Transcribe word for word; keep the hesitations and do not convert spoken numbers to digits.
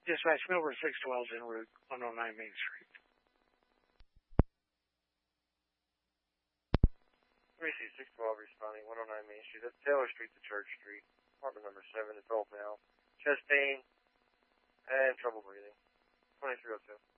Dispatch Millbrook six twelve en route, one oh nine Main Street. three C six twelve responding, one oh nine Main Street. That's Taylor Street to Church Street. Apartment number seven, adult male. Chest pain and trouble breathing. twenty-three oh two.